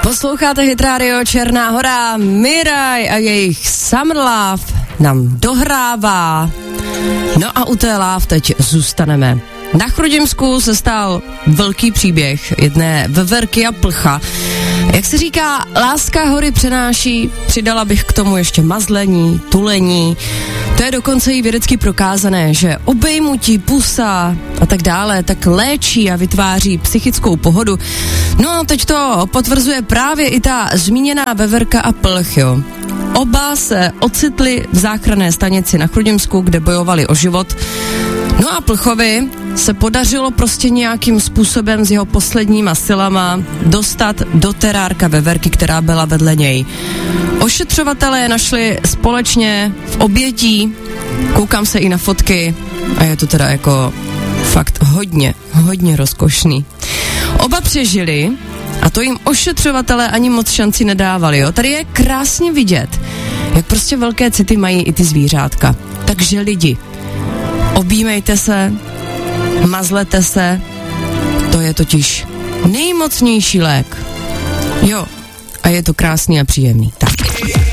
Posloucháte Hit Radio Černá Hora, Miraj a jejich Summer Love nám dohrává. No a u té Love teď zůstaneme. Na Chrudimsku se stal velký příběh jedné veverky a plcha. Jak se říká, láska hory přenáší, přidala bych k tomu ještě mazlení, tulení. To je dokonce i vědecky prokázané, že obejmutí, pusa a tak dále tak léčí a vytváří psychickou pohodu. No a teď to potvrzuje právě i ta zmíněná veverka a plch, jo. Oba se ocitli v záchranné stanici na Chrudimsku, kde bojovali o život. No a plchovi se podařilo prostě nějakým způsobem s jeho posledníma silama dostat do terárka veverky, která byla vedle něj. Ošetřovatelé je našli společně v obětí, koukám se i na fotky a je to teda jako fakt hodně rozkošný. Oba přežili a to jim ošetřovatelé ani moc šanci nedávali, jo. Tady je krásně vidět, jak prostě velké city mají i ty zvířátka. Takže lidi, objímejte se, mazlete se, to je totiž nejmocnější lék. Jo, a je to krásný a příjemný. Tak.